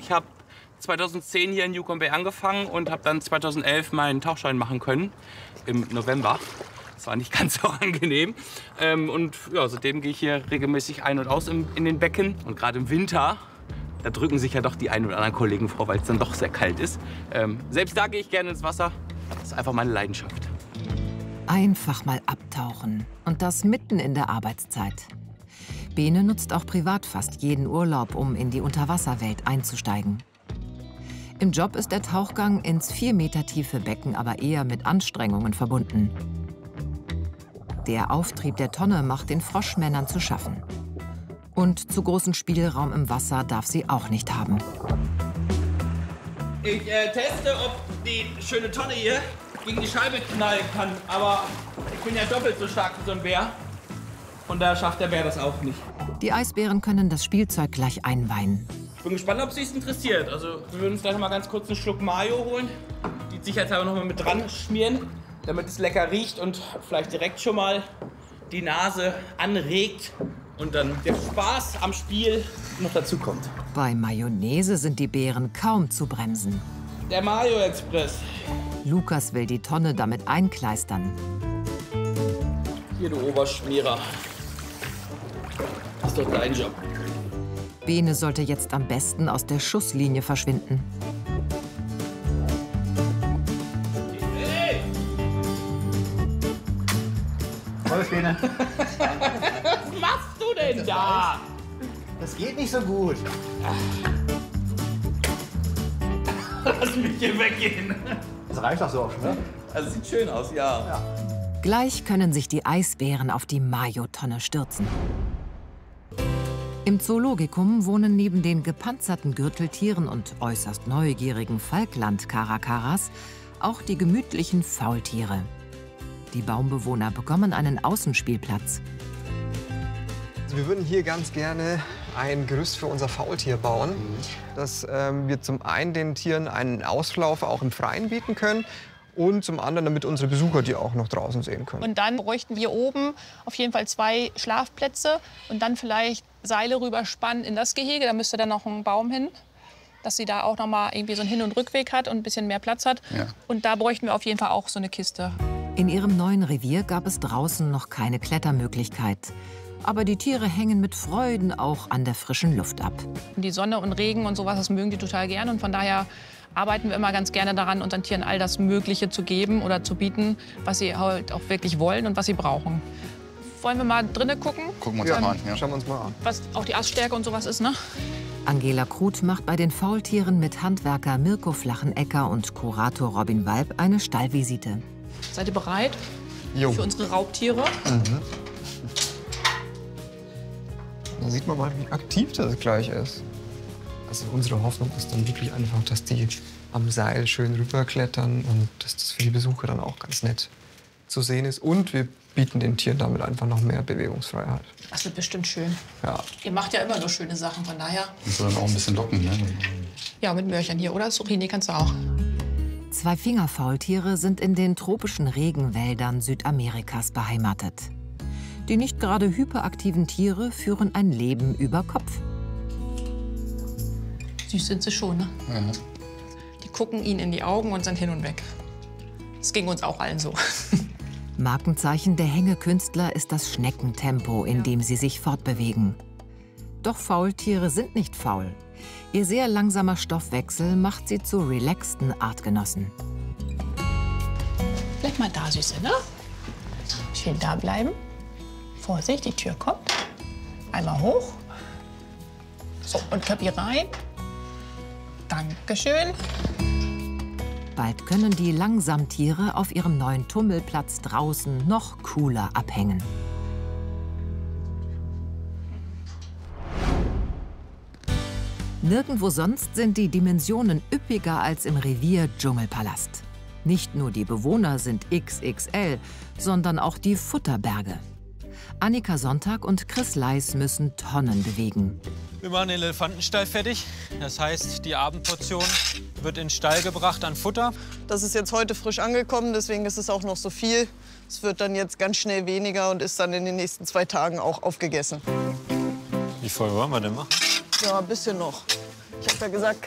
Ich habe 2010 hier in Yukon Bay angefangen und habe dann 2011 meinen Tauchschein machen können, im November. Das war nicht ganz so angenehm. Und ja, seitdem gehe ich hier regelmäßig ein- und aus in den Becken. Und gerade im Winter, da drücken sich ja doch die einen oder anderen Kollegen vor, weil es dann doch sehr kalt ist. Selbst da gehe ich gerne ins Wasser. Das ist einfach meine Leidenschaft. Einfach mal abtauchen. Und das mitten in der Arbeitszeit. Bene nutzt auch privat fast jeden Urlaub, um in die Unterwasserwelt einzusteigen. Im Job ist der Tauchgang ins 4 Meter tiefe Becken aber eher mit Anstrengungen verbunden. Der Auftrieb der Tonne macht den Froschmännern zu schaffen. Und zu großen Spielraum im Wasser darf sie auch nicht haben. Ich teste, ob die schöne Tonne hier gegen die Scheibe knallen kann. Aber ich bin ja doppelt so stark wie so ein Bär. Und da schafft der Bär das auch nicht. Die Eisbären können das Spielzeug gleich einweihen. Ich bin gespannt, ob sie es interessiert. Also wir würden uns gleich noch mal ganz kurz einen Schluck Mayo holen. Die sicherheitshalber noch mal mit dran schmieren, damit es lecker riecht und vielleicht direkt schon mal die Nase anregt. Und dann der Spaß am Spiel noch dazu kommt. Bei Mayonnaise sind die Bären kaum zu bremsen. Der Mayo Express. Lukas will die Tonne damit einkleistern. Hier, du Oberschmierer. Das ist doch dein Job. Bene sollte jetzt am besten aus der Schusslinie verschwinden. Hey! Was, Bene? Was machst du denn da? Das geht nicht so gut. Lass mich hier weggehen. Das reicht doch so auch schon, ne? Also sieht schön aus, ja. Gleich können sich die Eisbären auf die Mayo-Tonne stürzen. Im Zoologikum wohnen neben den gepanzerten Gürteltieren und äußerst neugierigen Falkland-Karakaras auch die gemütlichen Faultiere. Die Baumbewohner bekommen einen Außenspielplatz. Also wir würden hier ganz gerne ein Gerüst für unser Faultier bauen, dass wir zum einen den Tieren einen Auslauf auch im Freien bieten können und zum anderen, damit unsere Besucher die auch noch draußen sehen können. Und dann bräuchten wir oben auf jeden Fall 2 Schlafplätze und dann vielleicht Seile rüberspannen in das Gehege. Da müsste dann noch ein Baum hin, dass sie da auch noch mal irgendwie so einen Hin- und Rückweg hat und ein bisschen mehr Platz hat. Ja. Und da bräuchten wir auf jeden Fall auch so eine Kiste. In ihrem neuen Revier gab es draußen noch keine Klettermöglichkeit. Aber die Tiere hängen mit Freuden auch an der frischen Luft ab. Und die Sonne und Regen und sowas, das mögen die total gern. Und von daher arbeiten wir immer ganz gerne daran, unseren Tieren all das Mögliche zu geben oder zu bieten, was sie halt auch wirklich wollen und was sie brauchen. Wollen wir mal drinnen gucken? Gucken wir uns mal an. Ja. Schauen wir uns mal an. Was auch die Aststärke und sowas ist, ne? Angela Kruth macht bei den Faultieren mit Handwerker Mirko Flachenecker und Kurator Robin Walb eine Stallvisite. Seid ihr bereit Jo. für unsere Raubtiere? Da sieht man mal, wie aktiv das gleich ist. Also unsere Hoffnung ist dann wirklich einfach, dass die am Seil schön rüberklettern und dass das für die Besucher dann auch ganz nett zu sehen ist. Und wir bieten den Tieren damit einfach noch mehr Bewegungsfreiheit. Das wird bestimmt schön. Ja. Ihr macht ja immer nur schöne Sachen, von daher. Und so dann auch ein bisschen locken, ne? Ja, mit Möhrchen hier, oder? Zucchini kannst du auch. 2 Fingerfaultiere sind in den tropischen Regenwäldern Südamerikas beheimatet. Die nicht gerade hyperaktiven Tiere führen ein Leben über Kopf. Süß sind sie schon, ne? Ja. Die gucken ihnen in die Augen und sind hin und weg. Das ging uns auch allen so. Markenzeichen der Hängekünstler ist das Schneckentempo, in dem sie sich fortbewegen. Doch Faultiere sind nicht faul. Ihr sehr langsamer Stoffwechsel macht sie zu relaxten Artgenossen. Bleib mal da, Süße, ne? Schön da bleiben. Vorsicht, die Tür kommt. Einmal hoch. So, und Köppi rein. Dankeschön. Bald können die Langsamtiere auf ihrem neuen Tummelplatz draußen noch cooler abhängen. Nirgendwo sonst sind die Dimensionen üppiger als im Revier Dschungelpalast. Nicht nur die Bewohner sind XXL, sondern auch die Futterberge. Annika Sonntag und Chris Leis müssen Tonnen bewegen. Wir machen den Elefantenstall fertig. Das heißt, die Abendportion wird in den Stall gebracht an Futter. Das ist jetzt heute frisch angekommen, deswegen ist es auch noch so viel. Es wird dann jetzt ganz schnell weniger und ist dann in den nächsten 2 Tagen auch aufgegessen. Wie voll wollen wir denn machen? Ja, ein bisschen noch. Ich habe ja gesagt,